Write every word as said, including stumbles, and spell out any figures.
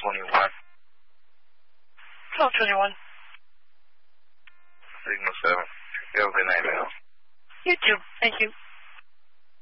twenty-one. twelve twenty-one. Signal seven. You have a good night, man. You too. Thank you.